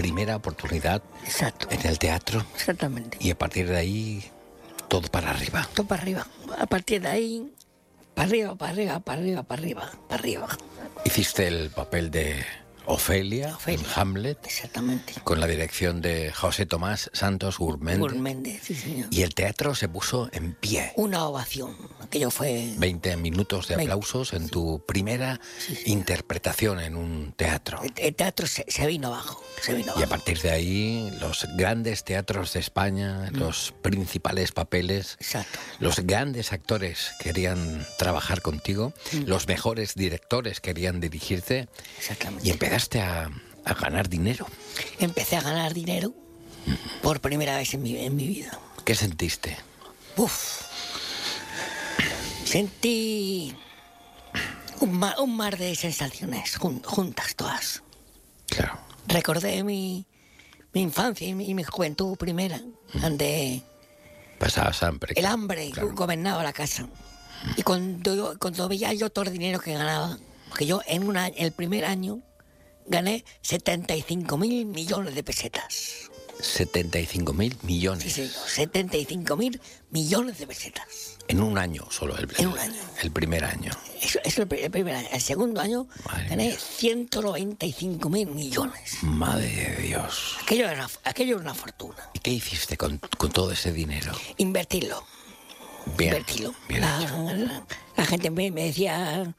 primera oportunidad. Exacto. En el teatro. Exactamente. Y a partir de ahí, todo para arriba. Todo para arriba. A partir de ahí, para arriba, para arriba, para arriba, para arriba, para arriba. Hiciste el papel de Ofelia, en Hamlet. Exactamente. Con la dirección de José Tomás Santos Gurméndez. Gurméndez, sí, señor. Y el teatro se puso en pie. Una ovación. Aquello fue... 20 minutos de aplausos en tu primera interpretación en un teatro. El teatro se vino abajo. Y a partir de ahí, los grandes teatros de España, los principales papeles, exacto, los grandes actores querían trabajar contigo, los mejores directores querían dirigirte. Exactamente. Y empezaste a ganar dinero. Empecé a ganar dinero por primera vez en mi vida. ¿Qué sentiste? Sentí un mar de sensaciones juntas todas. Claro. Recordé mi infancia y mi juventud primera, donde pasabas hambre. El hambre gobernaba la casa. Y cuando veía yo todo el dinero que ganaba, porque yo el primer año gané 75.000 millones de pesetas. 75.000 millones. Sí, señor, 75.000 millones de pesetas. En un año solo. En un año. El primer año. Eso es el primer año. El segundo año gané 195.000 millones. Madre de Dios. Aquello era una fortuna. ¿Y qué hiciste con todo ese dinero? Invertirlo. Bien. Invertirlo. Bien la gente me decía...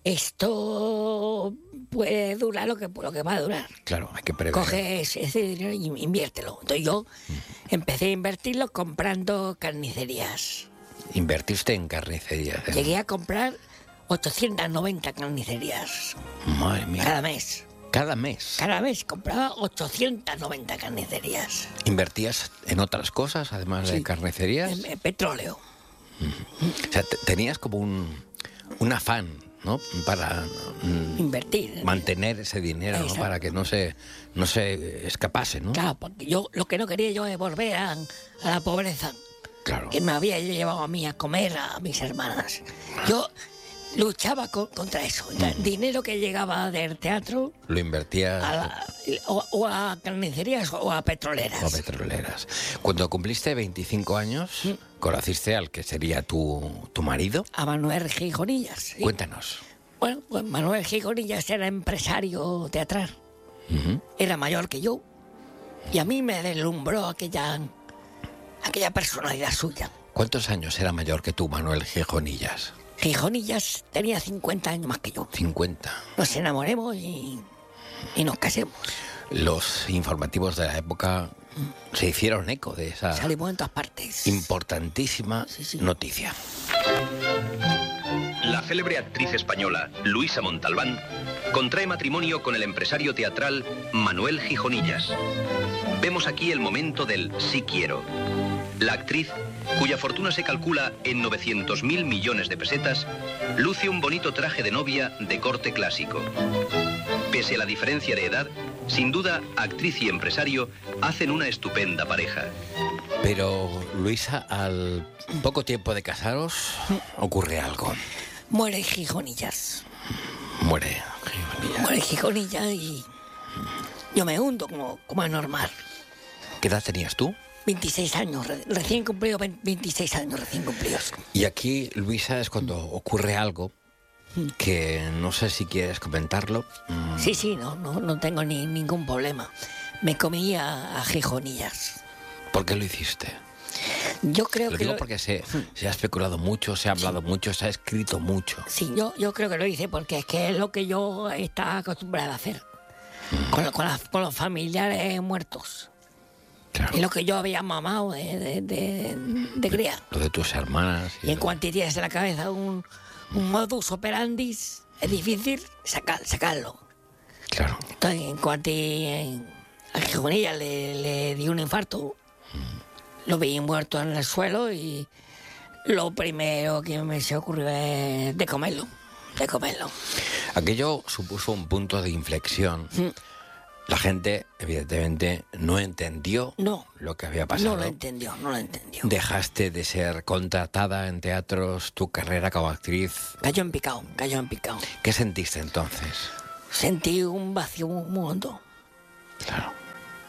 Esto puede durar lo que va a durar. Claro, hay que prever. Coge ese dinero y inviértelo. Entonces yo empecé a invertirlo comprando carnicerías. ¿Invertiste en carnicerías? Llegué a comprar 890 carnicerías. Madre mía. Cada mes. ¿Cada mes? Cada mes compraba 890 carnicerías. ¿Invertías en otras cosas, además de carnicerías? En petróleo. O sea, tenías como un afán, ¿no? Para invertir, mantener ese dinero, ¿no? Para que no se escapase, ¿no? Claro, porque yo lo que no quería yo es volver a la pobreza. Claro. Que me había llevado a mí a comer a mis hermanas. Yo luchaba contra eso. El dinero que llegaba del teatro lo invertías o a carnicerías o a petroleras. O a petroleras. Cuando cumpliste 25 años, conociste al que sería tu marido. A Manuel Gijonillas. Sí. Cuéntanos. Bueno, pues Manuel Gijonillas era empresario teatral. Era mayor que yo. Y a mí me deslumbró aquella personalidad suya. ¿Cuántos años era mayor que tú, Manuel Gijonillas? Gijonillas tenía 50 años más que yo. 50. Nos enamoremos y nos casemos. Los informativos de la época se hicieron eco de esa... Salimos en todas partes. Importantísima noticia. La célebre actriz española Luisa Montalbán contrae matrimonio con el empresario teatral Manuel Gijonillas. Vemos aquí el momento del sí quiero. La actriz, cuya fortuna se calcula en 900.000 millones de pesetas, luce un bonito traje de novia de corte clásico. Pese a la diferencia de edad, sin duda, actriz y empresario hacen una estupenda pareja. Pero, Luisa, al poco tiempo de casaros, ocurre algo. Muere Gijonillas. Muere Gijonillas y yo me hundo como es normal. ¿Qué edad tenías tú? 26 años, recién cumplidos, 26 años recién cumplidos. Y aquí, Luisa, es cuando ocurre algo que no sé si quieres comentarlo. Sí, no tengo ningún problema. Me comí a Gijonillas. ¿Por qué lo hiciste? Yo creo lo que... digo porque se ha especulado mucho, se ha hablado mucho, se ha escrito mucho. Sí, yo creo que lo hice porque es que es lo que yo estaba acostumbrada a hacer. Con los familiares muertos. Claro. Es lo que yo había mamado de cría. Lo de tus hermanas. Y en cuanto tienes en la cabeza un modus operandi, es difícil sacarlo. Claro. Entonces, en cuanto a Gijonillas le di un infarto, lo vi muerto en el suelo y lo primero que me se ocurrió es de comerlo. Aquello supuso un punto de inflexión. La gente, evidentemente, no entendió lo que había pasado. No lo entendió. Dejaste de ser contratada en teatros, tu carrera como actriz. Cayó en picado. ¿Qué sentiste entonces? Sentí un vacío muy hondo. Claro.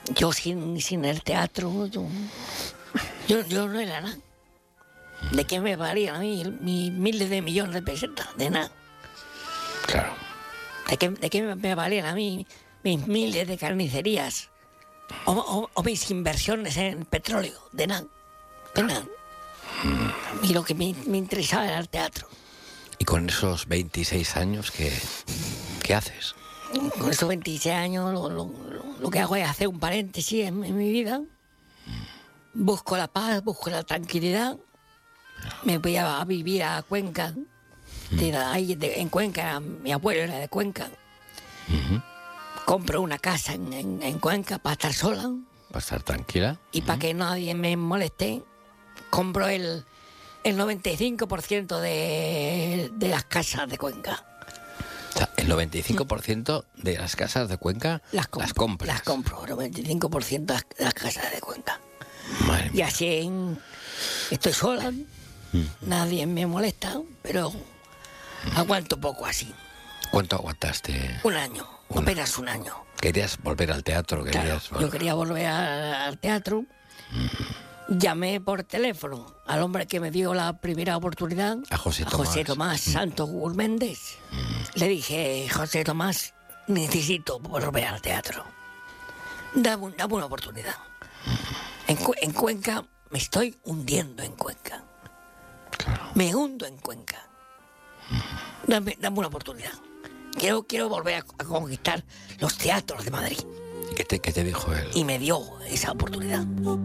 Yo sin el teatro, yo no era nada. ¿De qué me valían a mí miles de millones de pesetas? De nada. Claro. ¿De qué me valían a mí mis miles de carnicerías? O mis inversiones en petróleo. De nada. De nada. Y lo que me interesaba era el teatro. ¿Y con esos 26 años qué haces? Con esos 26 años lo que hago es hacer un paréntesis en mi vida. Busco la paz, busco la tranquilidad. Me voy a vivir a Cuenca. En Cuenca, mi abuelo era de Cuenca. Compro una casa en Cuenca para estar sola. Para estar tranquila. Y para que nadie me moleste, compro el 95% de las casas de Cuenca. O sea, el 95% de las casas de Cuenca las compras. Las compro, el 95% de las casas de Cuenca. Madre mía. Y así estoy sola, nadie me molesta, pero aguanto poco así. ¿Cuánto aguantaste? Un año, apenas un año. ¿Querías volver al teatro? Claro, yo quería volver al teatro. Llamé por teléfono al hombre que me dio la primera oportunidad, a José Tomás Santos Gurméndez. Le dije, José Tomás, necesito volver al teatro. Dame una oportunidad. En Cuenca, me estoy hundiendo en Cuenca. Claro. Me hundo en Cuenca. Dame una oportunidad. Quiero volver a conquistar los teatros de Madrid. ¿Y qué te dijo él? Y me dio esa oportunidad.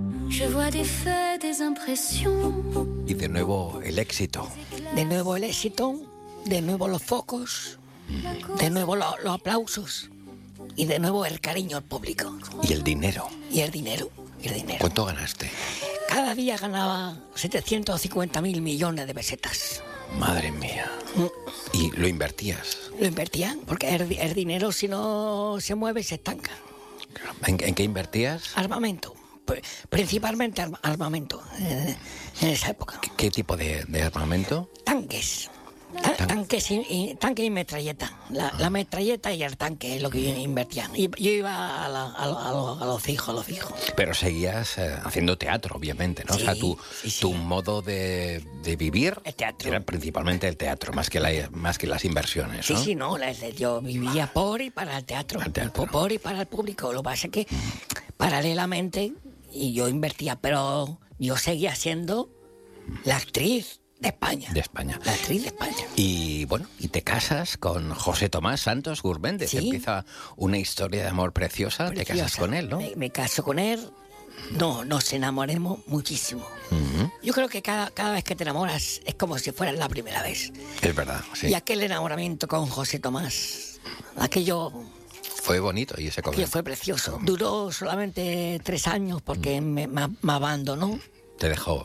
Y de nuevo el éxito. De nuevo el éxito, de nuevo los focos, de nuevo los aplausos y de nuevo el cariño al público. Y el dinero. Y el dinero. ¿Cuánto ganaste? Cada día ganaba 750.000 millones de pesetas. Madre mía. ¿Y lo invertías? Lo invertía, porque el dinero, si no se mueve, se estanca. ¿En qué invertías? Armamento. Principalmente armamento en esa época. ¿Qué tipo de armamento? Tanques. Tanque y metralleta. La metralleta y el tanque es lo que yo invertía. Y yo iba a lo fijo. Pero seguías haciendo teatro, obviamente, ¿no? Sí, o sea, tu modo de vivir el teatro. Era principalmente el teatro, más que las inversiones, ¿no? Sí, no. Yo vivía por y para el teatro. Por y para el público. Lo que pasa es que, paralelamente, y yo invertía, pero yo seguía siendo la actriz de España. La actriz de España. Y bueno, y te casas con José Tomás Santos Gurméndez. Sí. Empieza una historia de amor preciosa. Te casas con él, ¿no? Me caso con él. No, nos enamoremos muchísimo. Yo creo que cada vez que te enamoras es como si fuera la primera vez. Es verdad, sí. Y aquel enamoramiento con José Tomás, aquello... Fue bonito y ese comienzo. Fue precioso. Duró solamente 3 años porque me abandonó. Te dejó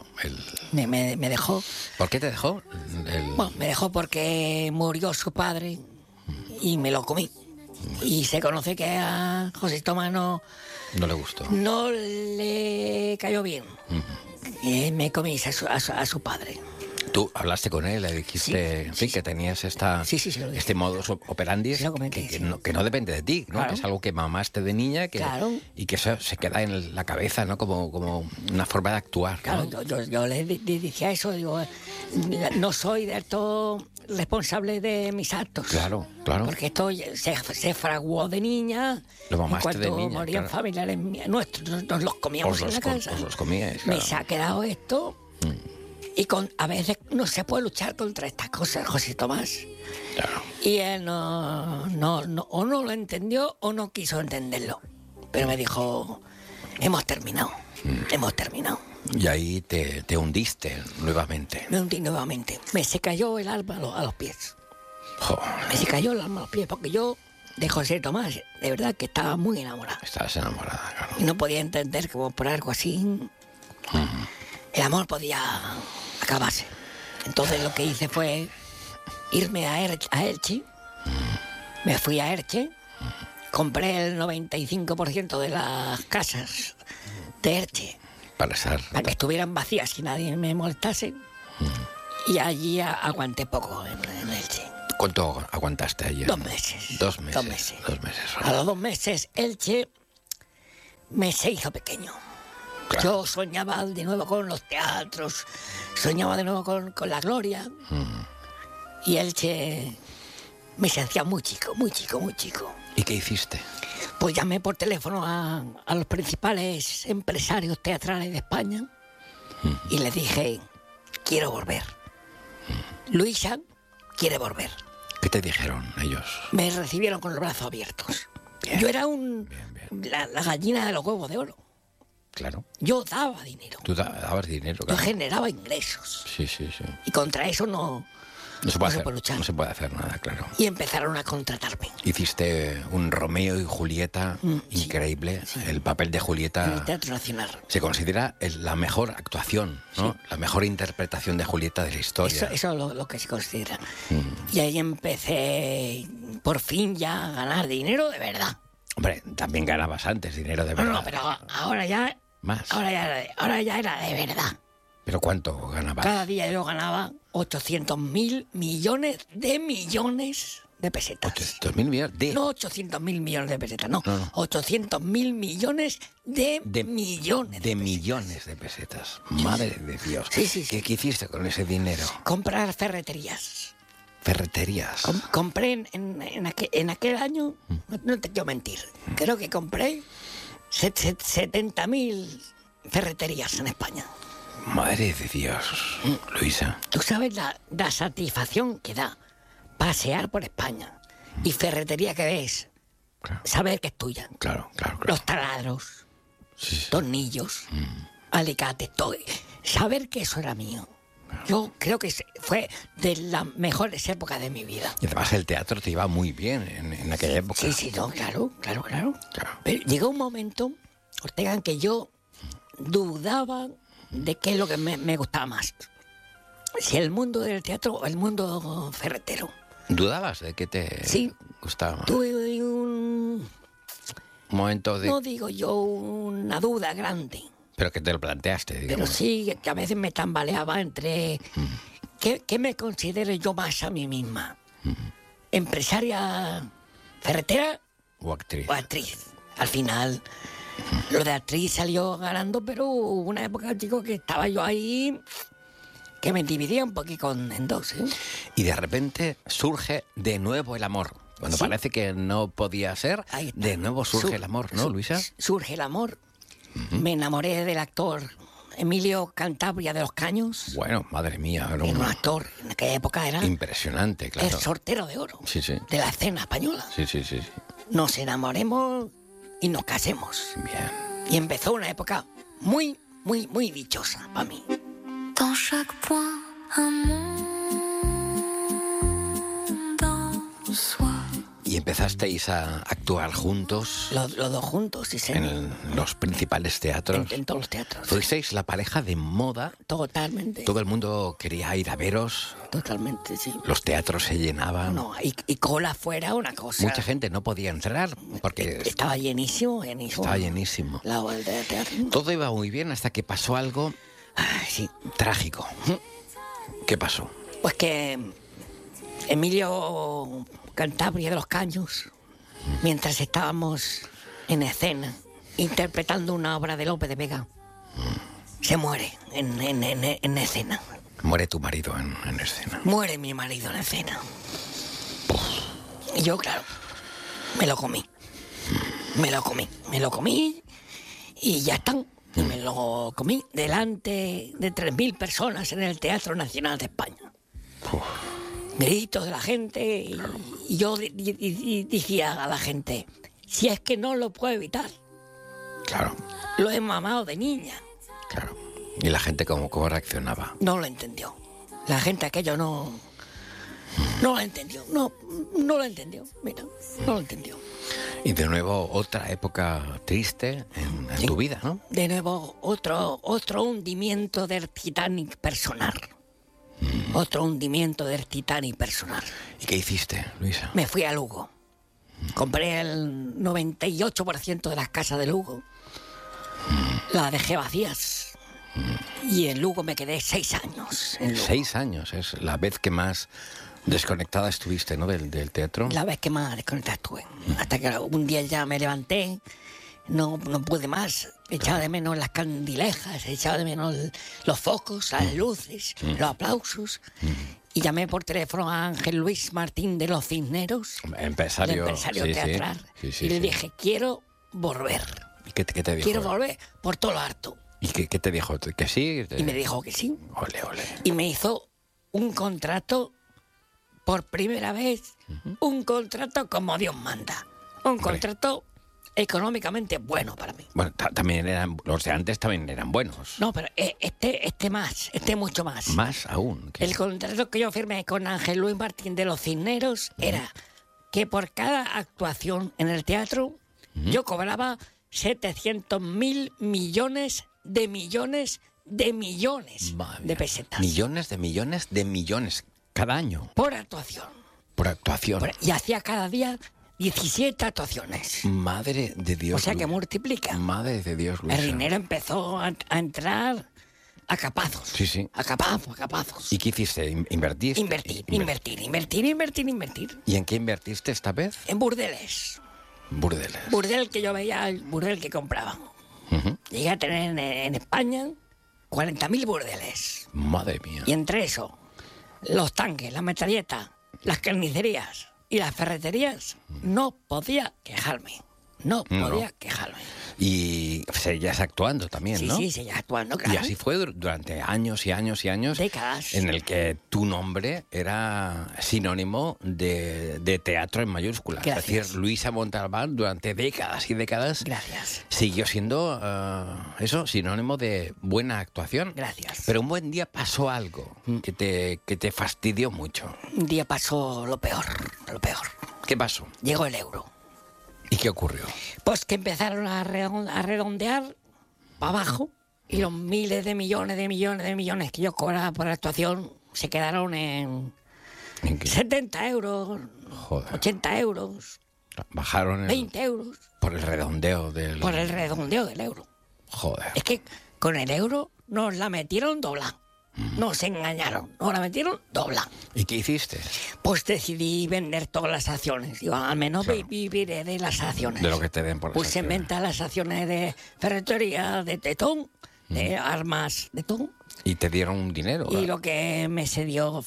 Me dejó. ¿Por qué te dejó? Bueno, me dejó porque murió su padre y me lo comí. Y se conoce que a José Tomás no le gustó. No le cayó bien. Y me comí a su padre. Tú hablaste con él, le dijiste que tenías este modus operandi que no depende de ti, ¿no? Claro. Que es algo que mamaste de niña y que eso se queda en la cabeza, ¿no? Como una forma de actuar, ¿no? Claro, yo le decía eso, digo, no soy del todo responsable de mis actos. Claro. Porque esto se fraguó de niña. Lo mamaste de niña. Cuando morían familiares nuestros, nos los comíamos en la casa. Os los comíais, claro. Me se ha quedado esto. Y a veces no se puede luchar contra estas cosas, José Tomás. Claro. Y él o no lo entendió o no quiso entenderlo. Pero me dijo, hemos terminado. Y ahí te hundiste nuevamente. Me hundí nuevamente. Me se cayó el alma a los pies. Joder. Me se cayó el alma a los pies porque yo, de José Tomás, de verdad que estaba muy enamorada. Estabas enamorada, claro. Y no podía entender que por algo así el amor podía acabarse. Entonces lo que hice fue irme a Elche. Me fui a Elche, compré el 95% de las casas de Elche para que estuvieran vacías y nadie me molestase. Y allí aguanté poco en Elche. ¿Cuánto aguantaste allí? 2 meses. 2 meses. 2 meses. A los 2 meses Elche se hizo pequeño. Claro. Yo soñaba de nuevo con los teatros, soñaba de nuevo con la gloria. Y Elche me sentía muy chico. ¿Y qué hiciste? Pues llamé por teléfono a los principales empresarios teatrales de España y les dije, quiero volver. Luisa quiere volver. ¿Qué te dijeron ellos? Me recibieron con los brazos abiertos. Bien, Yo era bien. la gallina de los huevos de oro. Claro. Yo daba dinero. Tú dabas dinero, Yo claro. generaba ingresos. Sí. Y contra eso no se puede hacer, luchar. no se puede hacer nada, claro. Y empezaron a contratarme. Hiciste un Romeo y Julieta increíble. Sí. El papel de En Julieta el Teatro Nacional. se considera la mejor actuación, ¿no? Sí. La mejor interpretación de Julieta de la historia. Eso es lo que se considera. Y ahí empecé, por fin, ya a ganar dinero de verdad. Hombre, también ganabas antes dinero de verdad. No, pero ahora ya... Más. Ahora ya era de verdad. ¿Pero cuánto ganabas? Cada día yo ganaba 800.000 millones de pesetas. 800.000 millones de... No 800.000 millones de pesetas, no. No. 800.000 millones de millones. De millones de pesetas. Madre de Dios. Sí. ¿Qué hiciste con ese dinero? Comprar ferreterías. Ferreterías. Compré en aquel año, no te quiero mentir, creo que compré 70.000 ferreterías en España. Madre de Dios, Luisa. Tú sabes la satisfacción que da pasear por España y ferretería que ves, Claro. saber que es tuya. Claro. Los taladros, Sí. tornillos, alicates, todo. Saber que eso era mío. Yo creo que fue de las mejores épocas de mi vida. Y además el teatro te iba muy bien en aquella época. Sí, no, claro. Claro. Pero llegó un momento, Ortega, en que yo dudaba de qué es lo que me gustaba más. Si el mundo del teatro o el mundo ferretero. ¿Dudabas de que te Sí. gustaba más? Tuve un momento de... No digo yo una duda grande, Pero que te lo planteaste, pero digamos. sí que a veces me tambaleaba entre ¿qué me considero yo más a mí misma? ¿Empresaria ferretera O actriz. o actriz? Al final, lo de actriz salió ganando, pero hubo una época, chico, que estaba yo ahí, que me dividía un poquito en dos, ¿eh? Y de repente surge de nuevo el amor. Cuando Sí. parece que no podía ser, Ahí está. de nuevo surge el amor, ¿no, Luisa? Surge el amor. Me enamoré del actor Emilio Cantabria de los Caños. Bueno, madre mía, era Era un actor, en aquella época era impresionante, claro. el sortero de oro Sí. de la escena española. Sí. Nos enamoremos y nos casemos. Bien. Y empezó una época muy dichosa para mí. Dans chaque point, un monde en soi. Y empezasteis a actuar juntos Los dos juntos, sí, señor. en los principales teatros. En todos los teatros. Fuisteis la pareja de moda. Totalmente. Todo el mundo quería ir a veros. Totalmente, sí. Los teatros se llenaban. No, y cola fuera una cosa. Mucha gente no podía entrar porque Estaba llenísimo. estaba llenísimo. La hora de teatro. Todo iba muy bien hasta que pasó algo Ay, sí. trágico. ¿Qué pasó? Pues que Emilio Cantabria de los Caños, mientras estábamos en escena interpretando una obra de Lope de Vega, se muere en escena. Muere tu marido en escena. Muere mi marido en escena. Y yo, claro, me lo comí y ya están. Y me lo comí delante de 3.000 personas en el Teatro Nacional de España. Gritos de la gente y yo decía a la gente, si es que no lo puedo evitar, Claro. lo he mamado de niña. Claro. ¿Y la gente cómo reaccionaba? No lo entendió. La gente aquello no lo entendió. No lo entendió. Mira, no lo entendió. Y de nuevo otra época triste en Sí. tu vida, ¿no? De nuevo, otro hundimiento del Titanic personal. Otro hundimiento del Titanic personal. ¿Y qué hiciste, Luisa? Me fui a Lugo. Compré el 98% de las casas de Lugo. Las dejé vacías. Y en Lugo me quedé 6 años. En Lugo. 6 años, es la vez que más desconectada estuviste, ¿no? Del teatro. La vez que más desconectada estuve. Hasta que un día ya me levanté no pude más. Echaba de menos las candilejas, echaba de menos los focos, las luces, los aplausos. Y llamé por teléfono a Ángel Luis Martín de los Cisneros, Empresario teatral, y le dije, quiero volver. ¿Y qué te dijo? Quiero volver por todo lo harto. ¿Y qué te dijo? ¿Que sí? Y me dijo que sí. Ole, ole. Y me hizo un contrato, por primera vez, un contrato como Dios manda. Un contrato económicamente bueno para mí. Bueno, también los de antes también eran buenos. No, pero este mucho más. Más aún. El contrato que yo firmé con Ángel Luis Martín de los Cisneros era que por cada actuación en el teatro yo cobraba 700.000 millones de millones de millones de pesetas. Millones de millones de millones cada año. Por actuación. Por actuación. Y hacía cada día 17 actuaciones. Madre de Dios. O sea que multiplica. Madre de Dios, Luisa. El dinero empezó a entrar a capazos. Sí, sí. A capazos. ¿Y qué hiciste? ¿Invertiste? Invertir. ¿Y en qué invertiste esta vez? En burdeles. Burdeles. Burdel que yo veía, el burdel que compraban. Llegué a tener en España 40.000 burdeles. Madre mía. Y entre eso, los tanques, las metralletas, las carnicerías y las ferreterías, no podía quejarme. No podía quejarme. Y seguías actuando también, ¿no? Sí, seguía actuando, claro. Y así fue durante años y años y años. Décadas. En el que tu nombre era sinónimo de teatro en mayúsculas. Gracias. Es decir, Luisa Montalbán durante décadas y décadas. Gracias. Siguió siendo sinónimo de buena actuación. Gracias. Pero un buen día pasó algo que te fastidió mucho. Un día pasó lo peor. ¿Qué pasó? Llegó el euro. ¿Y qué ocurrió? Pues que empezaron a redondear para abajo y los miles de millones que yo cobraba por la actuación se quedaron en ¿En qué? 70 euros, Joder. 80 euros, Bajaron 20 euros por el redondeo del... por el redondeo del euro. Joder. Es que con el euro nos la metieron dobla. Nos engañaron, nos la metieron dobla. ¿Y qué hiciste? Pues decidí vender todas las acciones. Digo, al menos Claro. viviré de las acciones. De lo que te den por las Puse en acciones. venta las acciones de ferretería, de Tetón, de armas de Tetón. ¿Y te dieron un dinero? Y lo que me se dio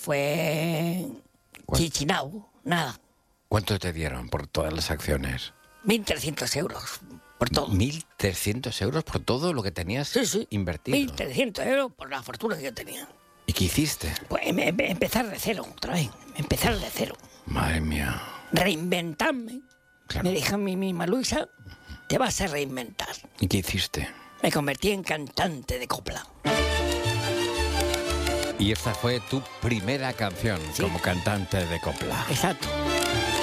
fue chichinau, nada. ¿Cuánto te dieron por todas las acciones? 1.300 euros por todo. 1.300 euros por todo lo que tenías Sí. invertido. 1.300 euros por la fortuna que yo tenía. ¿Y qué hiciste? Pues empezar de cero, otra vez. Empezar de cero. Madre mía. Reinventarme. Claro. Me dijo a mí misma, Luisa, te vas a reinventar. ¿Y qué hiciste? Me convertí en cantante de copla. Y esta fue tu primera canción Sí. como cantante de copla. Exacto.